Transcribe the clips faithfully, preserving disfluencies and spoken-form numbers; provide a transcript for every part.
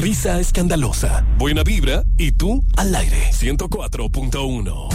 Risa escandalosa, buena vibra y tú al aire. ciento cuatro punto uno.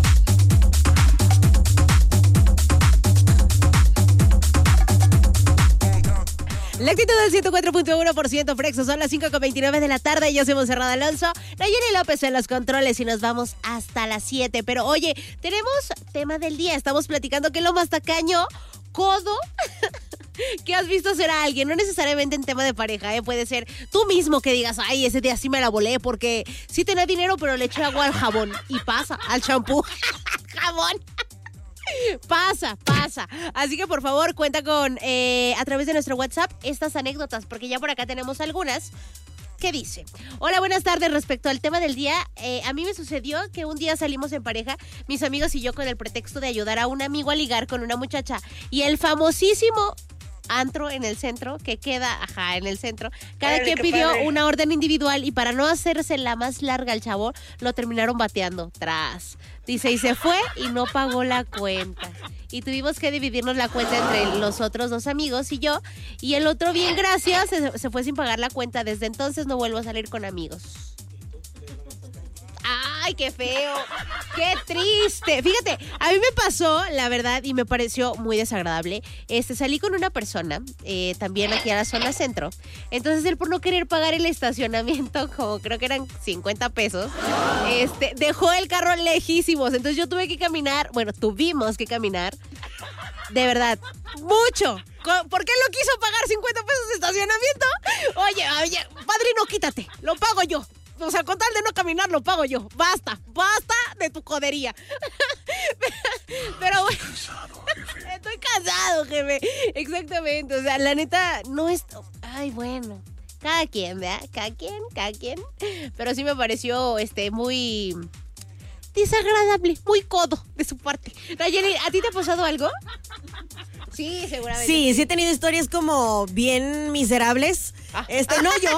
La actitud del ciento cuatro punto uno por ciento Frexo, son las cinco con veintinueve de la tarde. Yo soy Monserrat Alonso, Nayeli López en los controles y nos vamos hasta las siete. Pero oye, tenemos tema del día. Estamos platicando que lo más tacaño, codo, que has visto hacer a alguien. No necesariamente en tema de pareja, ¿eh? Puede ser tú mismo que digas, ay, ese día sí me la volé porque sí tenía dinero, pero le eché agua al jabón. Y pasa, al champú, jabón. Pasa, pasa. Así que por favor cuenta con, eh, a través de nuestro WhatsApp, estas anécdotas, porque ya por acá tenemos algunas. ¿Qué dice? Hola, buenas tardes. Respecto al tema del día, eh, a mí me sucedió que un día salimos en pareja, mis amigos y yo, con el pretexto de ayudar a un amigo a ligar con una muchacha. Y el famosísimo antro en el centro, que queda, ajá, en el centro, cada Padre, quien qué pidió padre. una orden individual y para no hacerse la más larga al chavo, lo terminaron bateando. Tras. Dice, y se fue y no pagó la cuenta. Y tuvimos que dividirnos la cuenta entre los otros dos amigos y yo. Y el otro, bien gracias, se, se fue sin pagar la cuenta. Desde entonces no vuelvo a salir con amigos. ¡Ay, qué feo! ¡Qué triste! Fíjate, a mí me pasó, la verdad, y me pareció muy desagradable. Este, salí con una persona, eh, también aquí a la zona centro. Entonces, él, por no querer pagar el estacionamiento, como creo que eran cincuenta pesos, este, dejó el carro lejísimos. Entonces, yo tuve que caminar, bueno, tuvimos que caminar, de verdad, mucho. Co- ¿Por qué no quiso pagar cincuenta pesos de estacionamiento? Oye, oye, padrino, quítate, lo pago yo. O sea, con tal de no caminar, lo pago yo. Basta, basta de tu codería. Pero bueno, estoy cansado, jefe. Exactamente, o sea, la neta, no es... Ay, bueno, cada quien, ¿verdad? Cada quien, cada quien. Pero sí me pareció, este, muy... desagradable, muy codo de su parte. Nayeli, ¿a ti te ha pasado algo? Sí, seguramente. Sí, sí he tenido historias como bien miserables. Ah. Este, no yo.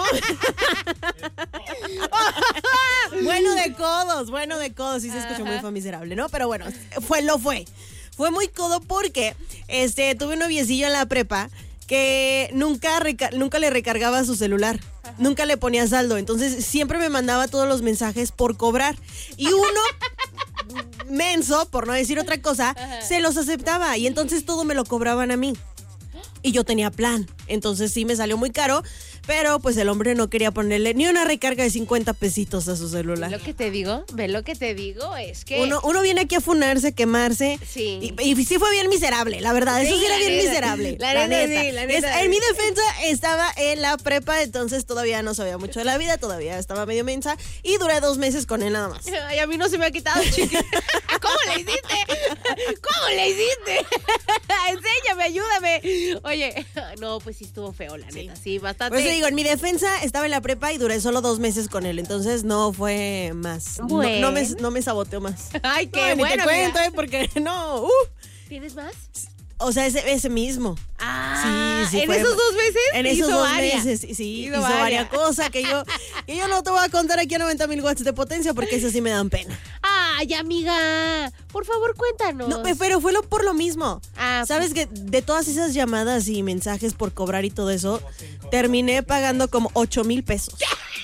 Bueno de codos, bueno de codos. Sí se escucha muy fue miserable, ¿no? Pero bueno, fue, lo fue. Fue muy codo porque este, tuve un noviecillo en la prepa que nunca, reca- nunca le recargaba su celular. Ajá. Nunca le ponía saldo. Entonces siempre me mandaba todos los mensajes por cobrar. Y uno, menso, por no decir otra cosa, ajá, se los aceptaba. Y entonces todo me lo cobraban a mí. Y yo tenía plan. Entonces sí me salió muy caro. Pero pues el hombre no quería ponerle ni una recarga de cincuenta pesitos a su celular. Ve lo que te digo, ve lo que te digo, es que... Uno, uno viene aquí a funarse, quemarse. Sí. Y, y sí fue bien miserable, la verdad. Eso Sí, sí era la bien neta. miserable. La La, neta, neta. sí, la neta. Es- en mi defensa estaba en la prepa, entonces todavía no sabía mucho de la vida, todavía estaba medio mensa. Y duré dos meses con él nada más. Ay, a mí no se me ha quitado, chiqui. ¿Cómo le hiciste? ¿Cómo le hiciste? Enséñame, ayúdame. Oye, no, pues sí estuvo feo, la neta. Sí, bastante. Por eso digo, en mi defensa estaba en la prepa y duré solo dos meses con él, entonces no fue más. No- Bueno. No, me, no me saboteó más. Ay, qué No, bueno. ni te cuento, amiga. eh, porque no. Uh, ¿Tienes más? o sea, ese, ese mismo. Ah, Sí, sí, ¿en fue- esos dos meses? En esos hizo dos varias. meses, sí, Hizo hizo, varias. varias cosas que yo, que yo no te voy a contar aquí a noventa mil watts de potencia porque esas sí me dan pena. Ay, amiga, por favor, cuéntanos. No, pero fue lo, por lo mismo. Ah, Sabes que de todas esas llamadas y mensajes por cobrar y todo eso, terminé pagando como ocho mil pesos.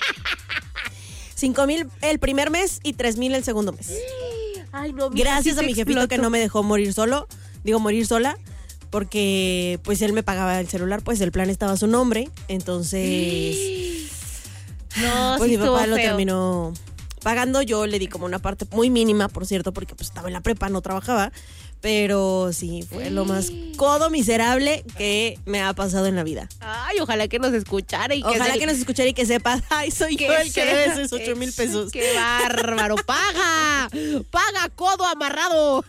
Cinco mil el primer mes y tres mil el segundo mes. Ay, no, mija, Gracias sí a te mi jefito exploto. que no me dejó morir solo, digo morir sola, porque pues él me pagaba el celular, pues el plan estaba a su nombre, entonces No, pues sí mi papá estuvo lo feo. terminó pagando. Yo le di como una parte muy mínima, por cierto, porque pues estaba en la prepa, no trabajaba. Pero sí, fue lo más codo miserable que me ha pasado en la vida. Ay, ojalá que nos escuchara y que Ojalá se- que nos escuchara y que sepa, ay, soy que yo el que sea- debe esos ocho mil pesos. ¡Qué bárbaro! ¡Paga! ¡Paga, codo amarrado!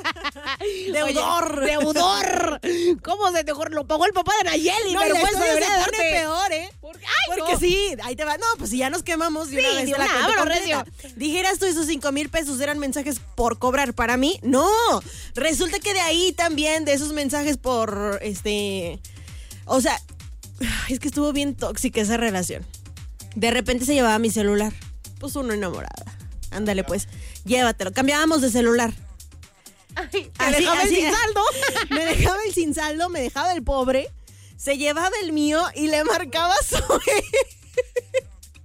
Deudor. Oye, ¡deudor! ¿Cómo se te ocurre? Lo pagó el papá de Nayeli, No, pero y la pues historia debería se darte. pone peor, ¿eh? ¿Por qué? Ay, Porque no. sí, ahí te va. No, pues si ya nos quemamos de Sí, una vez de te la una, cuento vámonos, completa. recio. Dijeras tú, esos cinco mil pesos eran mensajes por cobrar. Para mí, no. Resulta que de ahí también, de esos mensajes por, este... O sea, es que estuvo bien tóxica esa relación. De repente se llevaba mi celular. Pues uno enamorada. Ándale, pues, llévatelo. Cambiábamos de celular. Ay, te Así, dejaba el así. sin saldo. Me dejaba el sin saldo, me dejaba el pobre, se llevaba el mío y le marcaba a su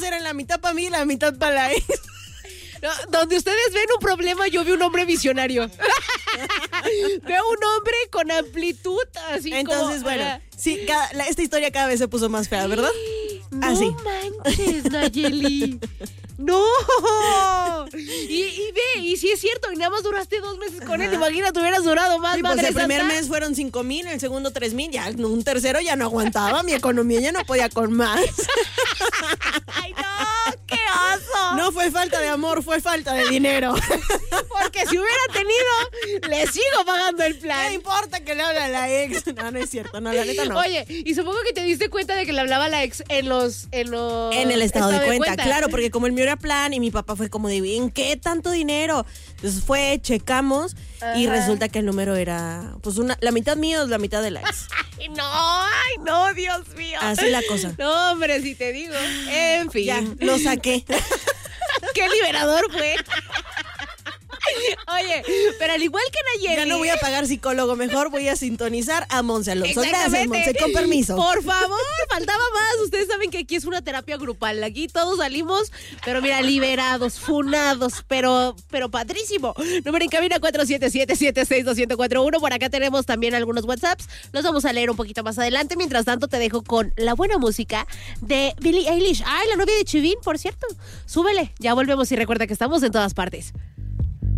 eran la mitad para mí y la mitad para la ex. No, donde ustedes ven un problema, yo vi un hombre visionario. Veo un hombre con amplitud, así Entonces, como... bueno, sí, cada, la, esta historia cada vez se puso más fea, ¿verdad? No Así. manches, Nayeli. ¡No! Y, y ve, y sí es cierto, y nada más duraste dos meses con él. Imagínate, hubieras durado más, Sí, pues madre el primer santa. mes fueron cinco mil, el segundo tres mil, ya un tercero ya no aguantaba, mi economía ya no podía con más. ¡Ay, no! ¡Qué oso! No fue falta de amor, fue falta de dinero. Porque si hubiera tenido, le sigo pagando el ¿Qué plan. importa que le hable a la ex? No, no es cierto, no, la neta no. Oye, y supongo que te diste cuenta de que le hablaba a la ex en los... En, los En el estado, de, cuenta, claro, porque como el mío era plan y mi papá fue como de, ¿en qué tanto dinero? Entonces fue, checamos y Ajá. resulta que el número era, pues una, la mitad mío, la mitad de la ex. Ay, no, ay, no, Dios mío. Así la cosa. No, hombre, si te digo. En fin. Ya, lo saqué. Qué liberador fue. Oye, pero al igual que Nayeli. Ya no voy a pagar psicólogo, mejor voy a sintonizar a Monse Alonso. Gracias, Exactamente. Monse, con permiso. Por favor, faltaba más. Ustedes saben que aquí es una terapia grupal. Aquí todos salimos, pero mira, liberados, funados, pero, pero padrísimo. Número en cabina cuatro siete siete, siete seis dos cero cuatro uno. Por acá tenemos también algunos WhatsApps. Los vamos a leer un poquito más adelante. Mientras tanto, te dejo con la buena música de Billie Eilish. Ay, la novia de Chivin, por cierto. Súbele. Ya volvemos y recuerda que estamos en todas partes.